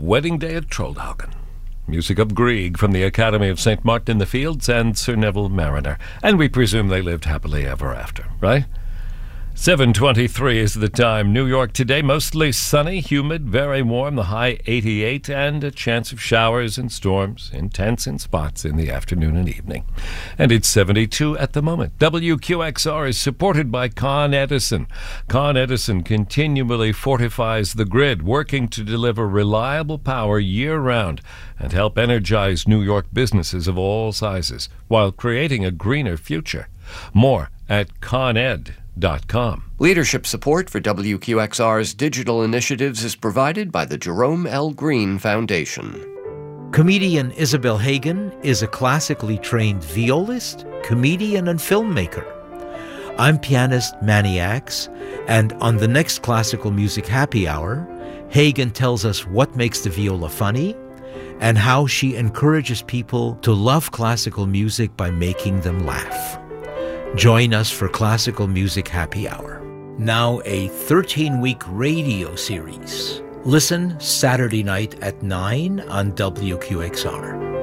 Wedding Day at Trollhaugen. Music of Grieg from the Academy of St. Martin in the Fields and Sir Neville Mariner. And we presume they lived happily ever after, right? 7:23 is the time. New York today, mostly sunny, humid, very warm, the high 88, and a chance of showers and storms, intense in spots in the afternoon and evening. And it's 72 at the moment. WQXR is supported by Con Edison. Con Edison continually fortifies the grid, working to deliver reliable power year-round and help energize New York businesses of all sizes while creating a greener future. More at ConEd.com. Leadership support for WQXR's digital initiatives is provided by the Jerome L. Green Foundation. Comedian Isabel Hagen is a classically trained violist, comedian, and filmmaker. I'm pianist Manny Axe, and on the next Classical Music Happy Hour, Hagen tells us what makes the viola funny and how she encourages people to love classical music by making them laugh. Join us for Classical Music Happy Hour. Now a 13-week radio series. Listen Saturday night at 9 on WQXR.